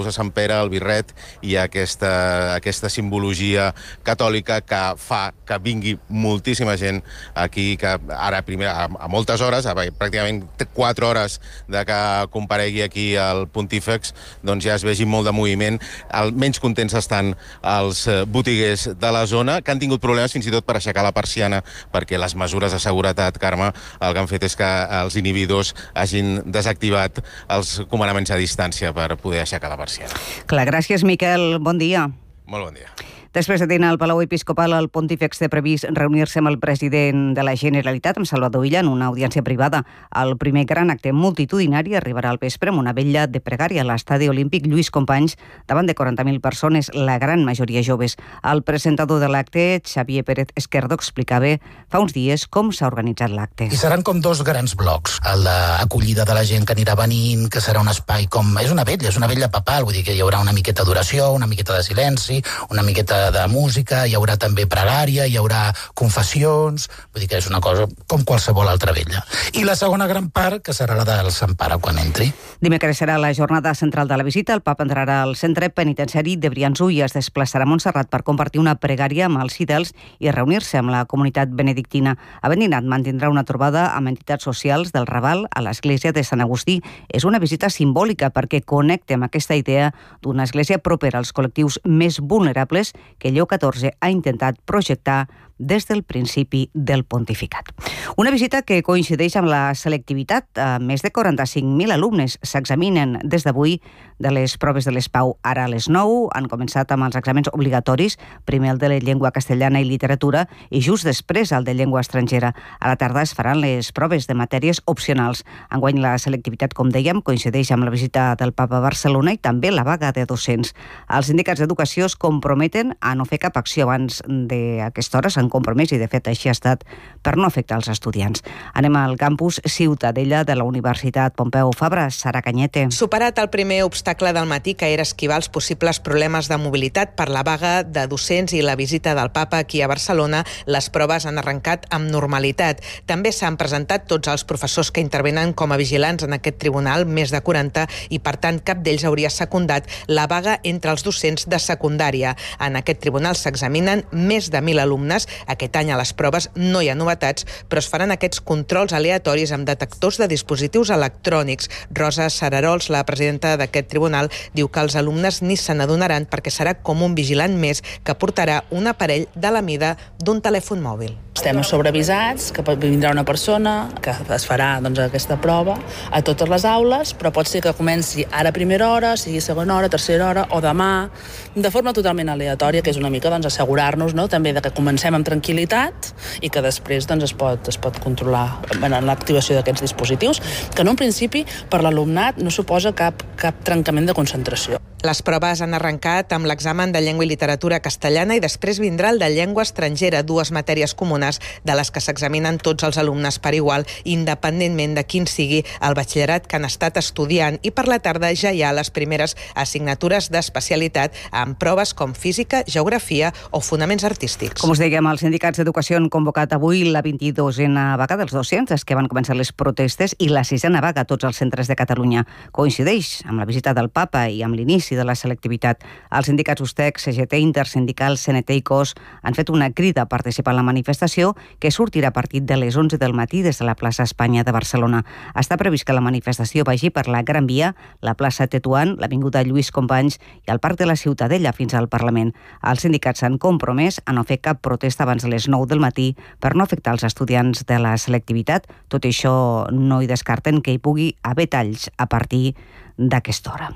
carreus de Sant Pere, el birret i aquesta simbologia catòlica que fa que vingui moltíssima gent aquí, que ara primer a moltes hores, pràcticament 4 hores de que comparegui aquí el pontífex, doncs ja es vegi molt de moviment. Menys contents estan els botiguers de la zona, que han tingut problemes fins i tot per aixecar la persiana, perquè les mesures de seguretat, Carme, el que han fet és que els inhibidors hagin desactivat els comandaments a distància per poder aixecar la persiana. Clar, gràcies, Miquel. Bon dia. Molt bon dia. Després de dinar al Palau Episcopal, el pontífex té previst reunir-se amb el president de la Generalitat, amb Salvador Illa, en una audiència privada. El primer gran acte multitudinari arribarà al vespre amb una vetlla de pregària a l'estadi olímpic Lluís Companys davant de 40.000 persones, la gran majoria joves. El presentador de l'acte, Xavier Pérez Esquerdo, explicava fa uns dies com s'ha organitzat l'acte. I seran com 2 grans blocs. L'acollida de la gent que anirà venint, que serà un espai com... És una vetlla papal, vull dir que hi haurà una miqueta d'oració, una miqueta de silenci, una miqueta de música, hi haurà també pregària, hi haurà confessions, vull dir que és una cosa com qualsevol altra vetlla. I la segona gran part, que serà la del Sant Pare quan entri. Dimecres serà la jornada central de la visita. El papa entrarà al centre penitenciari de Briançó i es desplaçarà a Montserrat per compartir una pregària amb els fidels i reunir-se amb la comunitat benedictina. Havent dinat, mantindrà una trobada amb entitats socials del Raval a l'església de Sant Agustí. És una visita simbòlica perquè connecta amb aquesta idea d'una església propera als col·lectius més vulnerables que Lleó XIV ha intentat projectar des del principi del pontificat. Una visita que coincideix amb la selectivitat. Més de 45.000 alumnes s'examinen des d'avui de les proves de l'ESPAU. Ara a les 9 han començat amb els exàmens obligatoris, primer el de la llengua castellana i literatura i just després el de llengua estrangera. A la tarda es faran les proves de matèries opcionals. Enguany la selectivitat, com dèiem, coincideix amb la visita del Papa a Barcelona i també la vaga de docents. Els sindicats d'educació es comprometen a no fer cap acció abans d'aquesta hora. S'han compromès i de fet així ha estat per no afectar els estudiants. Anem al campus Ciutadella de la Universitat Pompeu Fabra. Sara Cañete. Superat el primer obstacle del matí, que era esquivar els possibles problemes de mobilitat per la vaga de docents i la visita del Papa aquí a Barcelona, les proves han arrencat amb normalitat. També s'han presentat tots els professors que intervenen com a vigilants en aquest tribunal, més de 40, i per tant cap d'ells hauria secundat la vaga entre els docents de secundària. En aquest tribunal s'examinen més de 1.000 alumnes. Aquest any a les proves no hi ha novetats, però es faran aquests controls aleatoris amb detectors de dispositius electrònics. Rosa Sararols, la presidenta d'aquest tribunal, diu que els alumnes ni se n'adonaran perquè serà com un vigilant més que portarà un aparell de la mida d'un telèfon mòbil. Estem sobreavisats que vindrà una persona que es farà aquesta prova a totes les aules, però pot ser que comenci ara a primera hora, sigui segona hora, tercera hora o demà, de forma totalment aleatòria, que és una mica assegurar-nos també de que comencem amb tranquil·litat i que després es pot controlar en l'activació d'aquests dispositius, que en un principi per l'alumnat no suposa cap trencament de concentració. Les proves han arrencat amb l'examen de llengua i literatura castellana i després vindrà el de llengua estrangera, 2 matèries comunes de les que s'examinen tots els alumnes per igual, independentment de quin sigui el batxillerat que han estat estudiant. I per la tarda ja hi ha les primeres assignatures d'especialitat amb proves com física, geografia o fonaments artístics. Com us dèiem, els sindicats d'educació han convocat avui la 22a vaga dels docents, des que van començar les protestes, i la 6a vaga a tots els centres de Catalunya. Coincideix amb la visita del Papa i amb l'inici de la selectivitat. Els sindicats USTEC, CGT, Intersindical, CNT i COS han fet una crida a participar en la manifestació que sortirà a partir de les 11 del matí des de la plaça Espanya de Barcelona. Està previst que la manifestació vagi per la Gran Via, la plaça Tetuan, l'avinguda Lluís Companys i el Parc de la Ciutadella fins al Parlament. Els sindicats s'han compromès a no fer cap protesta abans de les 9 del matí per no afectar els estudiants de la selectivitat. Tot i això, no hi descarten que hi pugui haver talls a partir d'aquesta hora.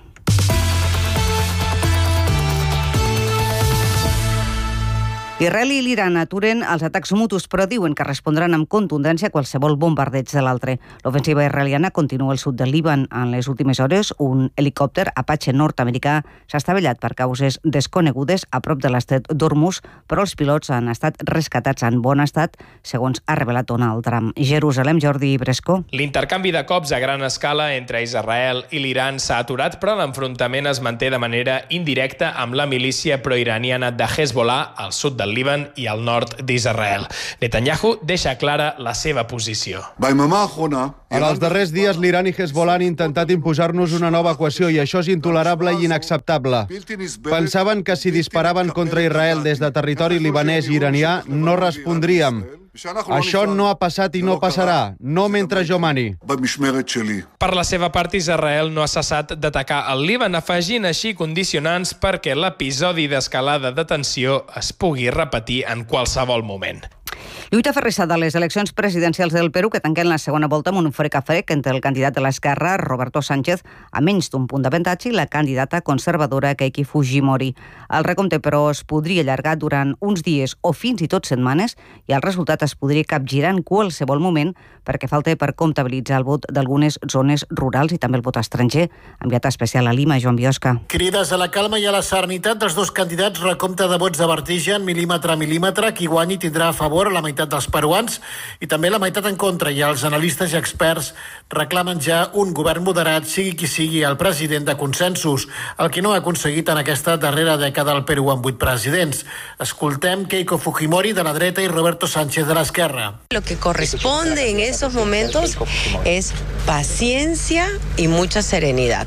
Israel i l'Iran aturen els atacs mutus, però diuen que respondran amb contundència a qualsevol bombardeig de l'altre. L'ofensiva israeliana continua al sud del Líban. En les últimes hores, un helicòpter Apache nord-americà s'ha estavellat per causes desconegudes a prop de l'estret d'Hormuz, però els pilots han estat rescatats en bon estat, segons ha revelat Donald Trump. Jerusalem, Jordi Bresco. L'intercanvi de cops a gran escala entre Israel i l'Iran s'ha aturat, però l'enfrontament es manté de manera indirecta amb la milícia proiraniana de Hezbollah al sud del del Líban i el nord d'Israel. Netanyahu deixa clara la seva posició. En els darrers dies, l'Iran i Hezbollah han intentat imposar-nos una nova equació i això és intolerable i inacceptable. Pensaven que si disparaven contra Israel des de territori libanès i iranià no respondríem. Això no ha passat i no passarà, no mentre jo mani. Per la seva part, Israel no ha cessat d'atacar el Líban, afegint així condicionants perquè l'episodi d'escalada de tensió es pugui repetir en qualsevol moment. Lluita ferrissada a les eleccions presidencials del Perú que tanquen la segona volta amb un frec a frec entre el candidat de l'Esquerra, Roberto Sánchez, a menys d'un punt d'avantatge, i la candidata conservadora Keiki Fujimori. El recompte, però, es podria allargar durant uns dies o fins i tot setmanes i el resultat es podria capgirar en qualsevol moment perquè falta per comptabilitzar el vot d'algunes zones rurals i també el vot estranger. Enviat especial a Lima, Joan Biosca. Crides a la calma i a la serenitat dels dos candidats, recompte de vots de vertigen, mil·límetre a mil·límetre. Qui guanyi tindrà a favor la meitat dels peruans i també la meitat en contra, i els analistes i experts reclamen ja un govern moderat, sigui qui sigui el president de consensos, el que no ha aconseguit en aquesta darrera dècada al Perú amb 8 presidents. Escoltem Keiko Fujimori de la dreta y Roberto Sánchez de la esquerra. Lo que corresponde en esos momentos es paciencia y mucha serenidad.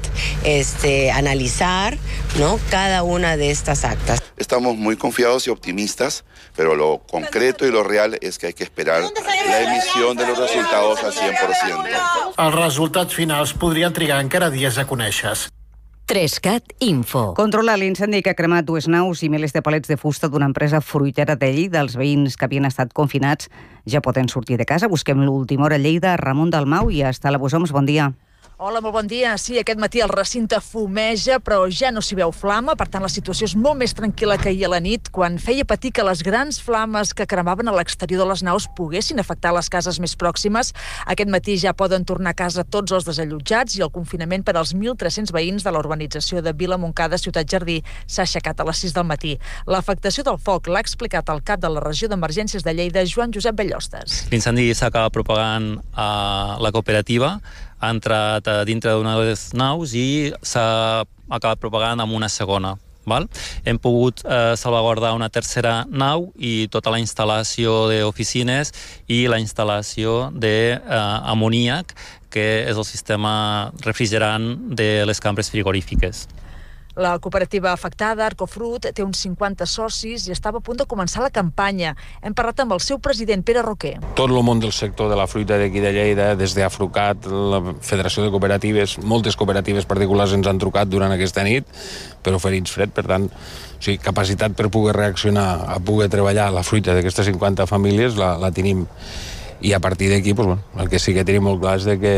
Analizar, ¿no?, cada una de estas actas. Estamos muy confiados y optimistas, pero lo concreto y lo real es que hay que esperar la emisión de los resultados al 100%. Els resultats finals podrien trigar encara dies a conèixer-se. 3CAT Info. Controla l'incendi que ha cremat 2 naus i milers de palets de fusta d'una empresa fruitera de Lleida. Els veïns que havien estat confinats ja poden sortir de casa. Busquem l'última hora a Lleida. Ramon Dalmau i a Estela Bosoms, bon dia. Hola, molt bon dia. Sí, aquest matí el recinte fumeja, però ja no s'hi veu flama, per tant la situació és molt més tranquil·la que ahir a la nit, quan feia patir que les grans flames que cremaven a l'exterior de les naus poguessin afectar les cases més pròximes. Aquest matí ja poden tornar a casa tots els desallotjats i el confinament per als 1.300 veïns de la urbanització de Vila Montcada, Ciutat Jardí, s'ha aixecat a les 6 del matí. L'afectació del foc l'ha explicat el cap de la regió d'emergències de Lleida, Joan Josep Bellostes. L'incendi s'acaba propagant a la cooperativa, ha entrat dintre d'una de les naus i s'ha acabat propagant amb una segona. Hem pogut salvaguardar una tercera nau i tota la instal·lació d'oficines i la instal·lació d'amoníac, que és el sistema refrigerant de les cambres frigorífiques. La cooperativa afectada, Arcofrut, té uns 50 socis i estava a punt de començar la campanya. Hem parlat amb el seu president, Pere Roquer. Tot el món del sector de la fruita d'aquí de Lleida, des d'Afrucat, la Federació de Cooperatives, moltes cooperatives particulars ens han trucat durant aquesta nit per oferir-nos fred, per tant, capacitat per poder reaccionar, a poder treballar la fruita d'aquestes 50 famílies la tenim. I a partir d'aquí, el que sí que tenim molt clar és que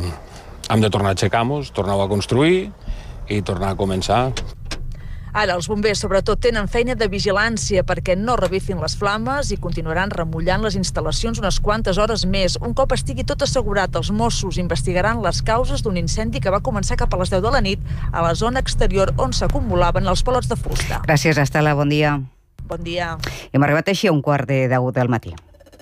hem de tornar a aixecar-nos, tornar-ho a construir i tornar a començar. Ara, els bombers sobretot tenen feina de vigilància perquè no revifin les flames i continuaran remullant les instal·lacions unes quantes hores més. Un cop estigui tot assegurat, els Mossos investigaran les causes d'un incendi que va començar cap a les 10 de la nit a la zona exterior on s'acumulaven els palots de fusta. Gràcies, Estela. Bon dia. Bon dia. Hem arribat així a 1:15 del matí.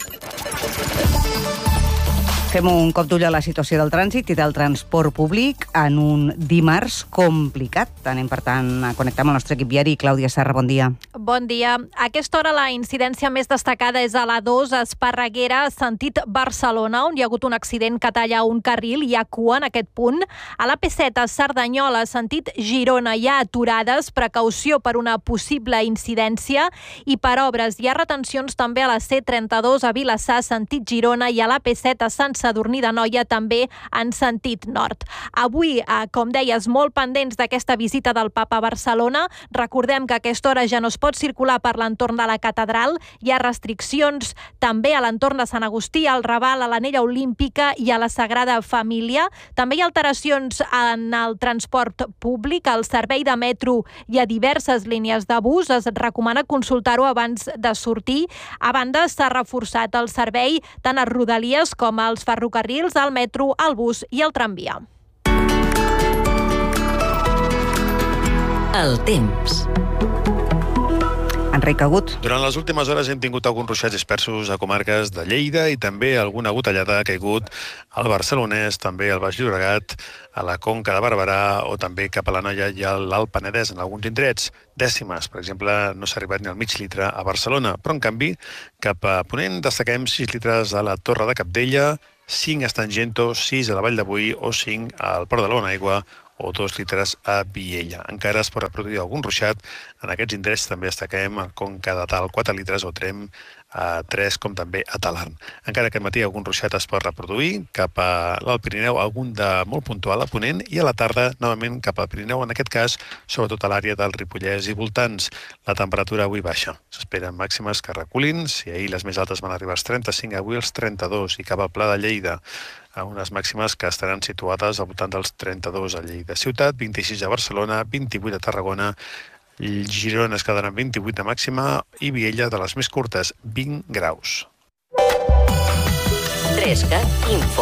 Fem un cop d'ull a la situació del trànsit i del transport públic en un dimarts complicat. Anem, per tant, a connectar amb el nostre equip viari. Clàudia Serra, bon dia. Bon dia. A aquesta hora la incidència més destacada és a la 2 a Esparreguera, sentit Barcelona, on hi ha hagut un accident que talla un carril i hi ha cua en aquest punt. A la P7 a Cerdanyola, sentit Girona, hi ha aturades, precaució per una possible incidència, i per obres hi ha retencions també a la C32 a Vilassar, sentit Girona, i a la P7 a Sant Sadurní d'Anoia, també en sentit nord. Avui, com deies, molt pendents d'aquesta visita del Papa a Barcelona. Recordem que a aquesta hora ja no es pot circular per l'entorn de la catedral. Hi ha restriccions també a l'entorn de Sant Agustí, al Raval, a l'Anella Olímpica i a la Sagrada Família. També hi ha alteracions en el transport públic, al servei de metro i a diverses línies de bus. Es recomana consultar-ho abans de sortir. A banda, s'ha reforçat el servei tant a Rodalies com als ferrocarrils, al metro, al bus i al tramvia. El temps. Enric Agut. Durant les últimes hores hem tingut alguns ruixats dispersos a comarques de Lleida i també alguna gotellada ha caigut al Barcelonès, també al Baix Llobregat, a la Conca de Barberà o també cap a l'Anoia i a l'Alt Penedès en alguns indrets. Dècimes, per exemple, no s'ha arribat ni al mig litre a Barcelona, però en canvi cap a Ponent destaquem 6 litres a la Torre de Cabdella, 5 a Estangento, 6 a la Vall de Boí o 5 al Port de la Bonaigua o 2 litres a Viella. Encara es pot reproduir algun ruixat. En aquests indrets també destaquem a Conca de Tal 4 litres o Trem a 3, com també a Talarn. Encara aquest matí algun ruixat es pot reproduir cap a l'Alt Pirineu, algun de molt puntual a Ponent, i a la tarda, novament, cap al Pirineu, en aquest cas, sobretot a l'àrea del Ripollès i voltants. La temperatura avui baixa. S'esperen màximes que reculin. Si ahir les més altes van arribar als 35, avui als 32, i cap al Pla de Lleida, a unes màximes que estaran situades al voltant dels 32 a Lleida ciutat, 26 a Barcelona, 28 a Tarragona, Girona es quedaran 28 de màxima i Viella, de les més curtes, 20 graus. 3CAT Info.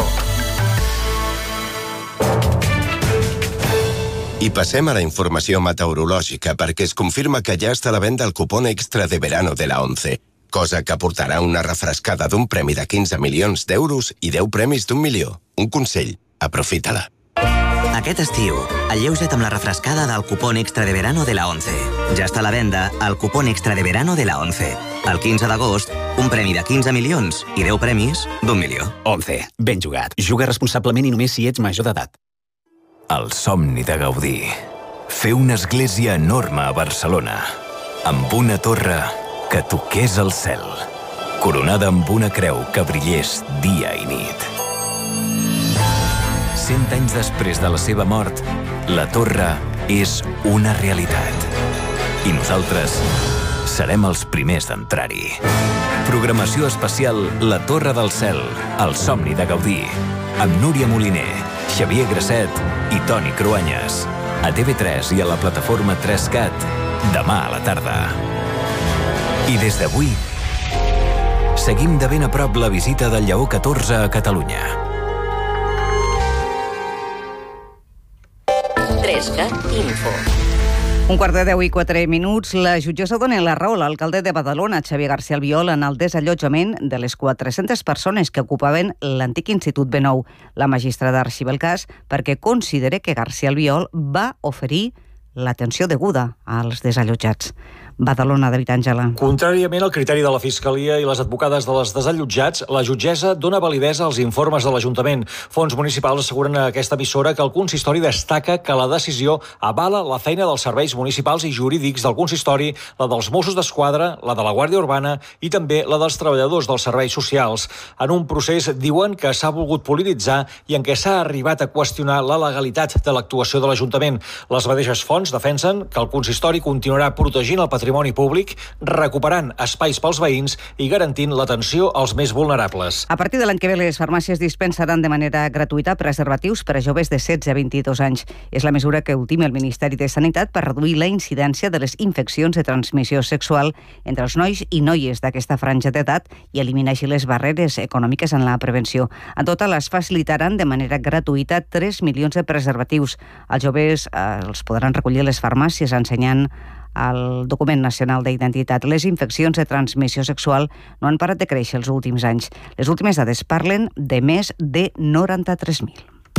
I passem a la informació meteorològica perquè es confirma que ja està a la venda el cupón extra de verano de la 11, cosa que aportarà una refrescada d'un premi de 15 milions d'euros i 10 premis d'1 milió. Un consell, aprofita-la. Aquest estiu, alleuja't amb la refrescada del cupón extra de verano de la 11. Ja està a la venda el cupón extra de verano de la 11. El 15 d'agost, un premi de 15 milions i 10 premis d'1 milió. 11. Ben jugat. Juga responsablement i només si ets major d'edat. El somni de Gaudí. Fer una església enorme a Barcelona, amb una torre que toqués el cel, coronada amb una creu que brillés dia i nit. 100 anys després de la seva mort, la torre és una realitat. I nosaltres serem els primers d'entrar-hi. Programació especial La Torre del Cel, el somni de Gaudí, amb Núria Moliner, Xavier Grasset i Toni Cruanyes. A TV3 i a la plataforma 3CAT, demà a la tarda. I des d'avui, seguim de ben a prop la visita del Lleó 14 a Catalunya. 3CAT Info. 1:10:04. La jutgessa dona la raó a l'alcalde de Badalona, Xavier García Albiol, en el desallotjament de les 400 persones que ocupaven l'antic Institut B9. La magistrada arxiva el cas perquè considera que García Albiol va oferir l'atenció deguda als desallotjats. Badalona, David Àngela. Contràriament al criteri de la Fiscalia i les advocades dels desallotjats, la jutgessa dona validesa als informes de l'Ajuntament. Fons municipals asseguren a aquesta emissora que el consistori destaca que la decisió avala la feina dels serveis municipals i jurídics del consistori, la dels Mossos d'Esquadra, la de la Guàrdia Urbana i també la dels treballadors dels serveis socials. En un procés, diuen que s'ha volgut polititzar i en què s'ha arribat a qüestionar la legalitat de l'actuació de l'Ajuntament. Les mateixes fonts defensen que el consistori continuarà protegint el patrimoni públic, recuperant espais pels veïns i garantint l'atenció als més vulnerables. A partir de l'any que ve, les farmàcies dispensaran de manera gratuïta preservatius per a joves de 16 a 22 anys. És la mesura que ultima el Ministeri de Sanitat per reduir la incidència de les infeccions de transmissió sexual entre els nois i noies d'aquesta franja d'edat i eliminar així les barreres econòmiques en la prevenció. En total, es facilitaran de manera gratuïta 3 milions de preservatius. Els joves els podran recollir a les farmàcies ensenyant el document nacional d'identitat. Les infeccions de transmissió sexual no han parat de créixer els últims anys. Les últimes dades parlen de més de 93.000.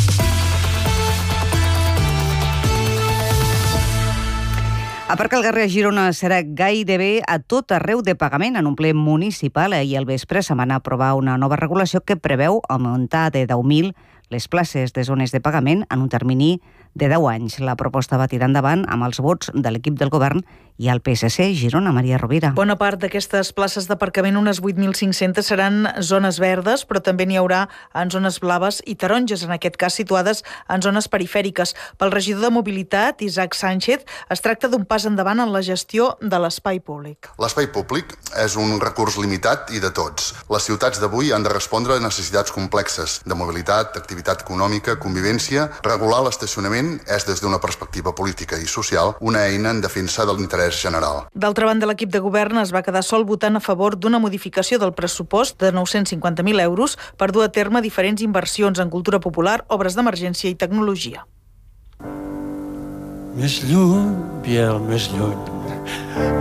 Aparcar el carrer a Girona serà gairebé a tot arreu de pagament. En un ple municipal ahir al vespre se van aprovar una nova regulació que preveu augmentar de 10.000 les places de zones de pagament en un termini de 10 anys. La proposta va tirar endavant amb els vots de l'equip del govern i el PSC, Girona, Maria Rovira. Bona part d'aquestes places d'aparcament, unes 8.500, seran zones verdes, però també n'hi haurà en zones blaves i taronges, en aquest cas situades en zones perifèriques. Pel regidor de Mobilitat, Isaac Sánchez, es tracta d'un pas endavant en la gestió de l'espai públic. L'espai públic és un recurs limitat i de tots. Les ciutats d'avui han de respondre a necessitats complexes de mobilitat, activitat econòmica, convivència. Regular l'estacionament és, des d'una perspectiva política i social, una eina en defensa de l'interès general. D'altra banda, l'equip de govern es va quedar sol votant a favor d'una modificació del pressupost de 950.000 euros per dur a terme diferents inversions en cultura popular, obres d'emergència i tecnologia. Més lluny, Biel, més lluny.